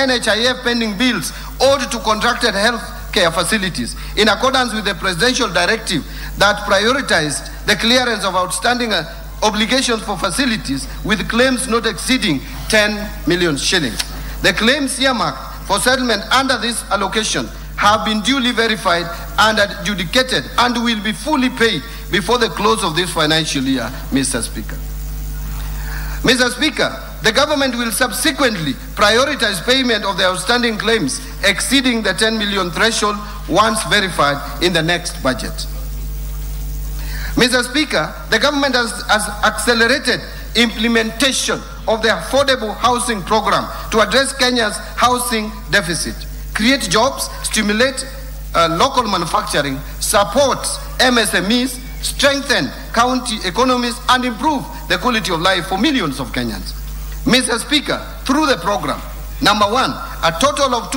NHIF pending bills owed to contracted health care facilities in accordance with the presidential directive that prioritized the clearance of outstanding obligations for facilities with claims not exceeding 10 million shillings. The claims earmarked for settlement under this allocation have been duly verified and adjudicated and will be fully paid before the close of this financial year, Mr. Speaker. Mr. Speaker, the government will subsequently prioritize payment of the outstanding claims exceeding the 10 million threshold once verified in the next budget. Mr. Speaker, the government has accelerated implementation of the Affordable Housing Program to address Kenya's housing deficit, create jobs, stimulate local manufacturing, support MSMEs, strengthen county economies, and improve the quality of life for millions of Kenyans. Mr. Speaker, through the program, number one, a total of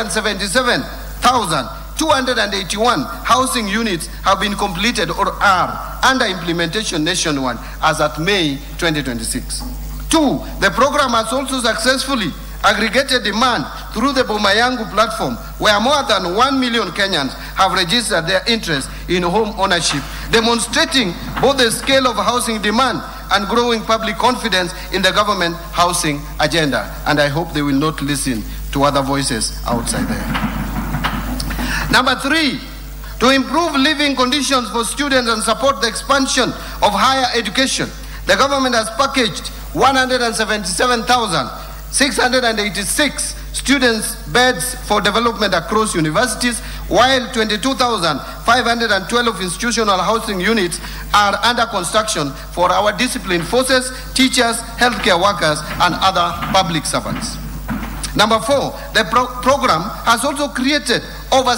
277,281 housing units have been completed or are under implementation nationwide as at May 2026. Two, the program has also successfully aggregated demand through the Boma Yangu platform, where more than 1 million Kenyans have registered their interest in home ownership, demonstrating both the scale of housing demand and growing public confidence in the government housing agenda. And I hope they will not listen to other voices outside there. Number three, to improve living conditions for students and support the expansion of higher education, the government has packaged 177,686 students' beds for development across universities, while 22,512 institutional housing units are under construction for our disciplined forces, teachers, healthcare workers, and other public servants. Number four, the program has also created over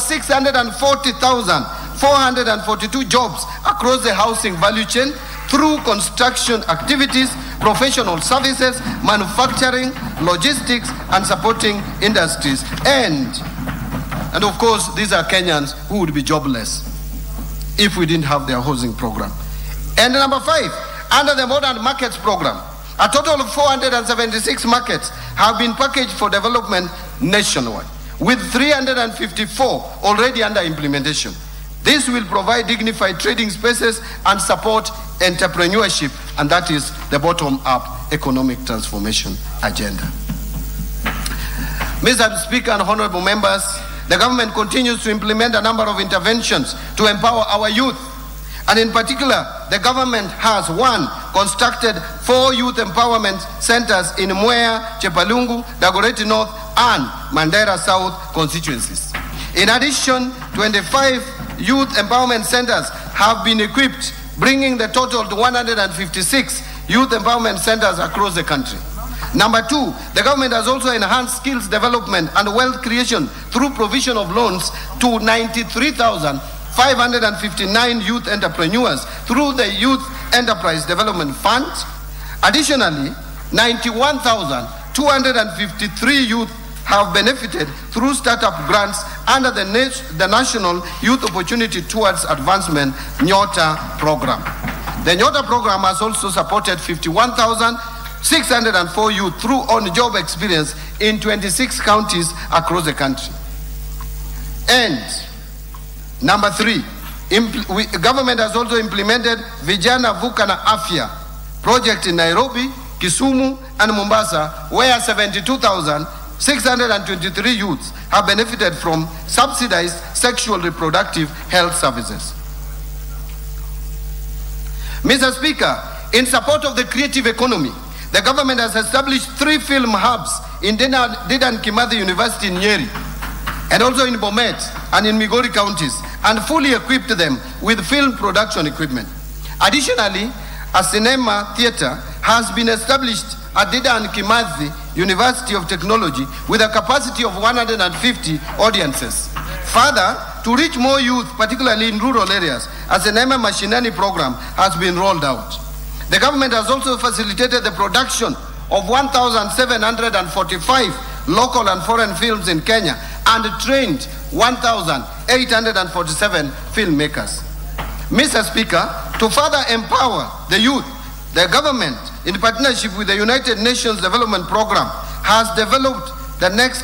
640,442 jobs across the housing value chain through construction activities, professional services, manufacturing, logistics, and supporting industries. And of course, these are Kenyans who would be jobless if we didn't have their housing program. And number five, under the Modern Markets program, a total of 476 markets have been packaged for development nationwide, with 354 already under implementation. This will provide dignified trading spaces and support entrepreneurship, and that is the bottom-up economic transformation agenda. Mr. Speaker and honorable members, the government continues to implement a number of interventions to empower our youth. And in particular, the government has, one, constructed 4 youth empowerment centers in Mwea, Chepalungu, Dagoretti North, and Mandera South constituencies. In addition, 25 youth empowerment centers have been equipped, bringing the total to 156 youth empowerment centers across the country. Number two, the government has also enhanced skills development and wealth creation through provision of loans to 93,559 youth entrepreneurs through the Youth Enterprise Development Fund. Additionally, 91,253 youth have benefited through startup grants under the National Youth Opportunity Towards Advancement (NYOTA) program. The NYOTA program has also supported 51,604 youth through on-job experience in 26 counties across the country. And number three, government has also implemented Vijana Vuka na Afya project in Nairobi, Kisumu, and Mombasa, where 72,623 youths have benefited from subsidized sexual reproductive health services. Mr. Speaker, in support of the creative economy, the government has established 3 film hubs in Dedan Kimathi University in Nyeri, and also in Bomet and in Migori counties, and fully equipped them with film production equipment. Additionally, a cinema theater has been established at Dedan Kimathi University of Technology with a capacity of 150 audiences. Further, to reach more youth, particularly in rural areas, a cinema Mashinani program has been rolled out. The government has also facilitated the production of 1,745 local and foreign films in Kenya and trained 1,847 filmmakers. Mr. Speaker, to further empower the youth, the government, in partnership with the United Nations Development Program, has developed the next